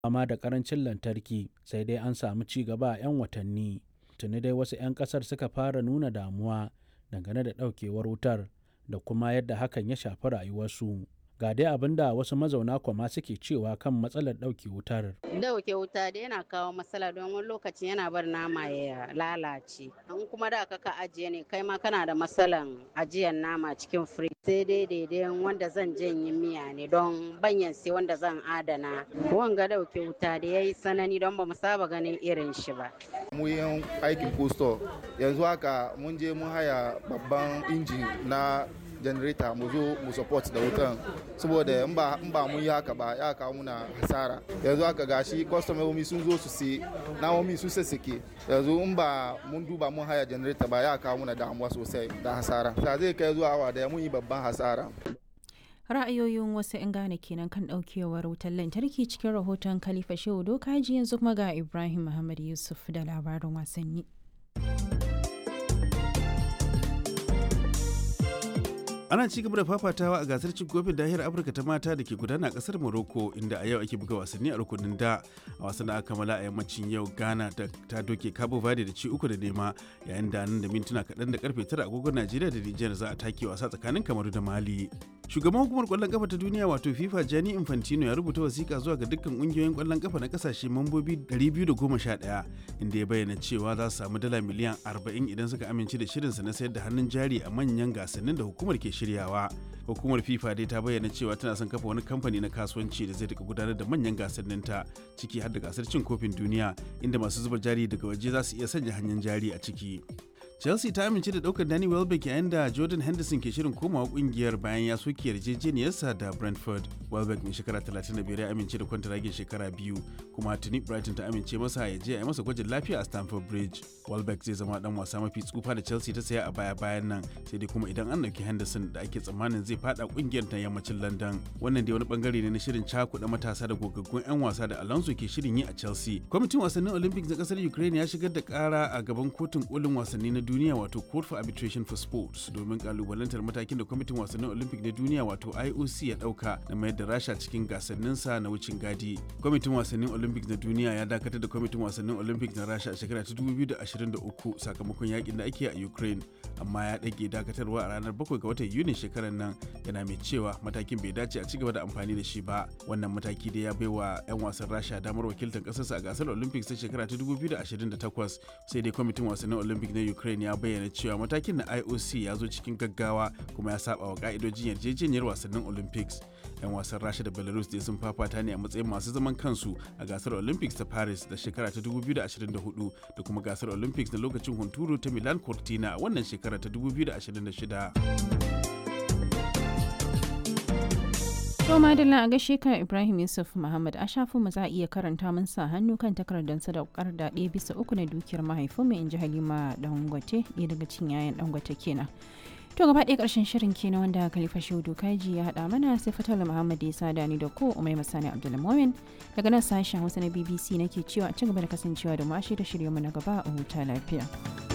fama da karancin lantarki, sai dai an samu ci gaba a 'yan watanni. Tuni dai wasu 'yan kasar suka fara nuna damuwa dangane da ɗaukewar wutar da kuma yadda hakan ya shafi rayuwarsu. Ga dai abin da wasu mazauna Kwama suke cewa kan matsalar ɗauke wutar. Dauke wuta da yana kawo matsala don wani lokaci yana bar nama ya lalace. In kuma da ka ajiye ne kai ma kana da matsalan ajiyar nama cikin firij. Sai dai daidai wanda zan janye miya ne don banyan sai wanda zan adana. Wanga dauke wuta da yayi sanani don ba mu saba ganin irin shi ba. Mu yin aikin posto yanzu haka mun je mun haya babban injin na generator mu zo mu support da wutan, saboda in ba mun yi haka ba ya kawo muna hasara. Yanzu haka gashi kwastomomi sun zo su sai namomi sun sassake, yanzu in ba mun duba mun haya generator ba ya kawo muna damuwa sosai da hasara. Ta zai kai zuwa awa da mun yi babban hasara. Ra'ayoyin wasu 'yan Ghana kenan kan daukewar wutar lantarki cikin rahoton Khalifa Shehu Dokaji. Yanzu kuma ga Ibrahim Muhammad Yusuf da labarin wasanni. Ana ci gaba da fafatawa a gasar cin kofin nahiyar Afirka ta mata da ke gudana a kasar Morocco, inda a yau ake buga wasanni a rukunin da. A wasan da aka kammala a yammacin yau, Ghana ta doke Cabo Verde da ci 3-0, yayin da nan da mintuna kaɗan da karfe 9 agogon Najeriya da Nijar za a take wasa tsakanin Kamaru da Mali. Shugaban hukumar kwallon kafa ta duniya wato FIFA Gianni Infantino ya rubuta wasiƙa zuwa ga dukkan ƙungiyoyin kwallon kafa na kasashe mambobi 211, inda ya bayyana cewa za su samu dala miliyan 40 idan suka amince da shirinsa na sayar da hannun jari a manyan gasannin da hukumar ke shiryawa. Hukumar FIFA dai ta bayyana cewa tana son kafa wani kamfani na kasuwanci da zai rika gudanar da manyan gasanninta, ciki har da gasar cin kofin duniya, inda masu zuba jari daga waje za su iya sanya hannun jari a ciki. Chelsea ta amince da daukar Danny Welbeck yayin da Jordan Henderson ke shirin komawa kungiyar bayan ya soke yarjejeniyarsa da Brentford. Welbeck mai shekara 35 ya amince da kwantaragin shekara 2, kuma tuni Brighton ta amince masa ya je a yi masa gwajin lafiya a Stamford Bridge. Welbeck zai zama dan wasa mafi tsufa da Chelsea ta saya a baya-bayan nan, sai dai kuma idan an dauki Henderson da ake tsammanin zai fada kungiyar ta yammacin London. Wannan dai wani bangare ne na shirin cakuɗa matasa da gogaggun 'yan wasa da Alonso ke shirin yi a Chelsea. Kwamitin wasannin Olympics na kasar Ukraine ya shigar da kara a gaban kotun kolin wasanni na duniya wato Court for Arbitration for Sports domin kalubalantar matakin da kwamitin wasannin Olympic na duniya wato IOC ya dauka na mayar da Rasha cikin gasanninsa na wucin gadi. Kwamitin wasannin Olympics na duniya ya dakatar da kwamitin wasannin Olympics na Rasha a shekara ta 2023 sakamakon yakin da ake a Ukraine, amma ya dage dakatarwa a ranar 7 ga watan Yunin shekarar nan, yana mai cewa matakin bai dace a cigaba da amfani da shi ba. Wannan mataki da ya baiwa 'yan wasan Rasha damar wakiltar kasarsa a gasar Olympics ta shekara ta 2028, sai dai kwamitin wasannin Olympic na Ukraine ya bayyana cewa matakin na IOC ya zo cikin gaggawa kuma ya saba wa ka'idojin yarjejeniyar wasannin Olympics. 'Yan wasan Rasha da Belarus dai sun fafata ne a matsayin masu zaman kansu a gasar Olympics ta Paris da shekara ta 2024 da kuma gasar Olympics na lokacin hunturu ta Milan Cortina a wannan shekara ta 2026. To madalla a gaishe ka Ibrahim Yusuf Muhammad, a shafin mu za a iya karanta mun sa hannu kan takardar sadaukar da 1/3 na dukiyar mahaifinmu, in ji Halima Dangote, ɗaya daga cikin yayan Dangote kenan. To gaba ɗaya ƙarshen shirin kenan wanda Khalifa Shehu Dokaji ya haɗa mana, sai Fatala Muhammad ya sada ni da ko Umai Masani Abdulmumin daga nan sashen Hausa na BBC nake cewa a ci gaba da kasancewa da mu a shirye-shiryenmu na gaba a huta lafiya.